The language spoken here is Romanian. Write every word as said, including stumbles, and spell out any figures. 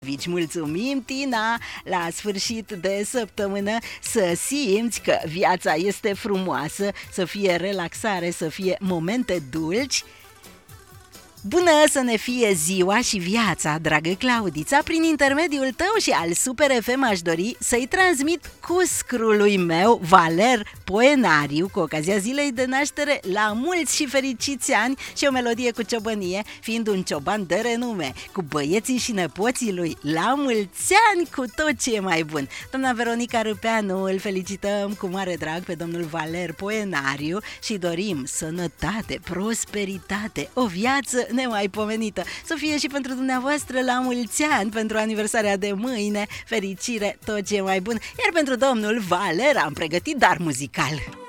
Vici, mulțumim, Tina! La sfârșit de săptămână să simți că viața este frumoasă, să fie relaxare, să fie momente dulci. Bună să ne fie ziua și viața, dragă Claudița. Prin intermediul tău și al Super F M aș dori să-i transmit cuscrului meu, Valer Poenariu, cu ocazia zilei de naștere, la mulți și fericiți ani și o melodie cu ciobănie, fiind un cioban de renume, cu băieții și nepoții lui. La mulți ani, cu tot ce e mai bun. Doamna Veronica Râpeanu, îl felicităm cu mare drag pe domnul Valer Poenariu și dorim sănătate, prosperitate, o viață nemaipomenită. Să fie și pentru dumneavoastră la mulți ani, pentru aniversarea de mâine, fericire, tot ce e mai bun. Iar pentru domnul Valer am pregătit dar muzical.